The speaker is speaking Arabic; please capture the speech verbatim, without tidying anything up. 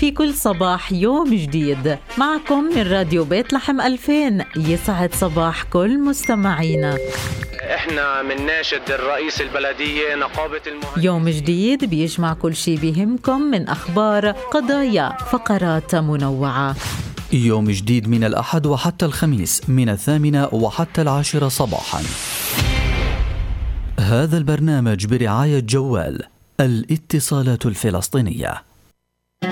في كل صباح يوم جديد معكم من راديو بيت لحم ألفين. يسعد صباح كل مستمعينا. احنا من ناشد الرئيس البلدية نقابة المهندسين. يوم جديد بيجمع كل شي بيهمكم من أخبار، قضايا، فقرات منوعة. يوم جديد من الأحد وحتى الخميس من الثامنة وحتى العاشرة صباحا. هذا البرنامج برعاية جوال الاتصالات الفلسطينية.